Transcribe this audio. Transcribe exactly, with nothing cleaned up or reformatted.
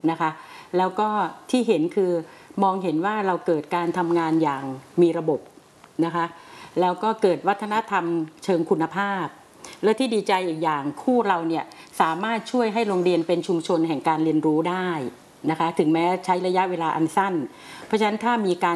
นะคะแล้วก็ที่เห็นคือมองเห็นว่าเราเกิดการทำงานอย่างมีระบบนะคะแล้วก็เกิดวัฒนธรรมเชิงคุณภาพและที่ดีใจอีกอย่างคู่เราเนี่ยสามารถช่วยให้โรงเรียนเป็นชุมชนแห่งการเรียนรู้ได้นะคะถึงแม้ใช้ระยะเวลาอันสั้นเพราะฉะนั้นถ้ามีการ